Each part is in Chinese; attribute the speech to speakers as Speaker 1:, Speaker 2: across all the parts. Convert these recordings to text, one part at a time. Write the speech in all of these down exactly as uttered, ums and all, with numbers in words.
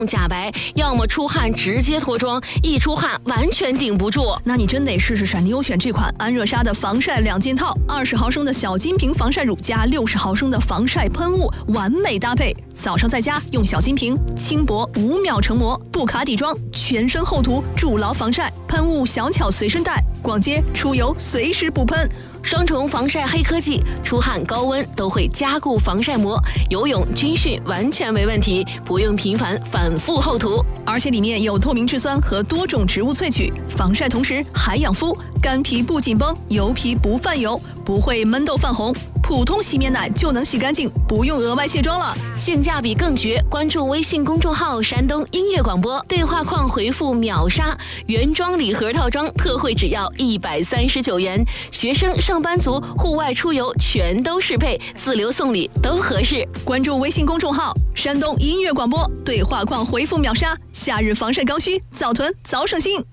Speaker 1: 假白，要么出汗直接脱妆，一出汗完全顶不住。
Speaker 2: 那你真得试试闪迪优选这款安热纱的防晒两件套，二十毫升的小金瓶防晒乳加六十毫升的防晒喷雾，完美搭配。早上在家用小金瓶，轻薄五秒成膜，不卡底妆，全身厚涂，筑牢防晒。喷雾小巧随身带，逛街出游随时补喷。
Speaker 1: 双重防晒黑科技，出汗高温都会加固防晒膜，游泳军训完全没问题，不用频繁反复厚涂。
Speaker 2: 而且里面有透明质酸和多种植物萃取，防晒同时还养肤，干皮不紧绷，油皮不泛油，不会闷痘泛红，普通洗面奶就能洗干净，不用额外卸妆了，
Speaker 1: 性价比更绝。关注微信公众号山东音乐广播，对话框回复秒杀，原装礼盒套装特惠只要一百三十九元，学生上班族户外出游全都适配，自留送礼都合适。
Speaker 2: 关注微信公众号山东音乐广播，对话框回复秒杀，夏日防晒刚需，早囤早省心。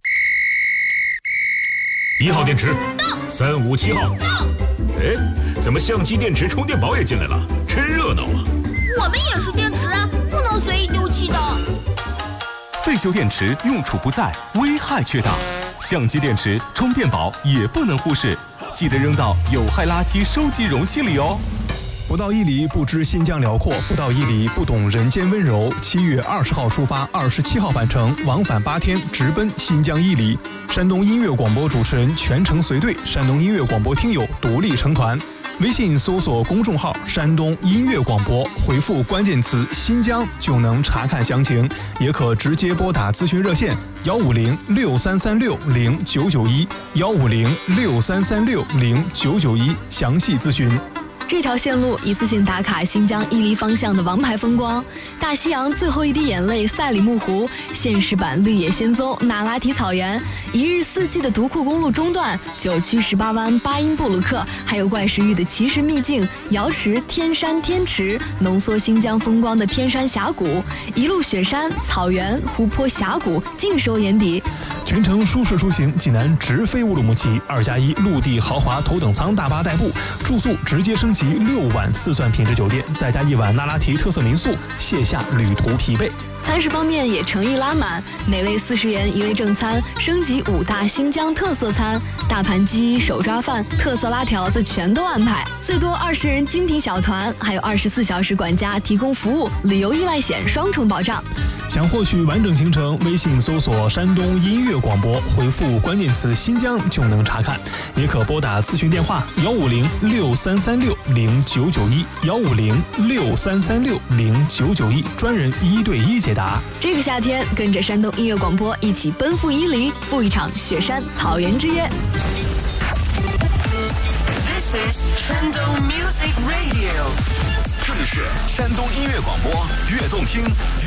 Speaker 3: 一号电池
Speaker 4: 到，
Speaker 3: 三五七号
Speaker 4: 到。
Speaker 3: 哎，怎么相机电池充电宝也进来了？真热闹啊！
Speaker 4: 我们也是电池啊，不能随意丢弃的。
Speaker 5: 废旧电池用处不在，危害却大。相机电池、充电宝也不能忽视，记得扔到有害垃圾收集容器里哦。
Speaker 6: 不到一里不知新疆辽阔，不到一里不懂人间温柔。七月二十号出发，二十七号返程，往返八天，直奔新疆伊犁。山东音乐广播主持人全程随队，山东音乐广播听友独立成团。微信搜索公众号山东音乐广播，回复关键词新疆就能查看详情，也可直接拨打咨询热线幺五零六三三六零九九一幺五零六三三六零九九一详细咨询。
Speaker 2: 这条线路一次性打卡新疆伊犁方向的王牌风光：大西洋最后一滴眼泪赛里木湖，现实版绿野仙踪那拉提草原，一日四季的独库公路中段，九曲十八弯巴音布鲁克，还有怪石峪的奇石秘境瑶池天山天池，浓缩新疆风光的天山峡谷，一路雪山草原湖泊峡谷尽收眼底。
Speaker 6: 全程舒适出行，济南直飞乌鲁木齐，二加一陆地豪华头等舱大巴代步，住宿直接升级六晚四钻品质酒店，再加一晚那拉提特色民宿，卸下旅途疲惫。
Speaker 2: 餐食方面也诚意拉满，每位四十元一位正餐，升级五大新疆特色餐，大盘鸡、手抓饭、特色拉条子全都安排，最多二十人精品小团，还有二十四小时管家提供服务，旅游意外险双重保障。
Speaker 6: 想获取完整行程，微信搜索山东音乐广播，回复关键词新疆就能查看，也可拨打咨询电话幺五零六三三六零九九一幺五零六三三六零九九一，专人一对一解答。
Speaker 2: 这个夏天，跟着山东音乐广播一起奔赴伊犁，赴一场雪山草原之约。
Speaker 7: This is 山东 Music Radio，
Speaker 5: 这里是山东音乐广播，越动听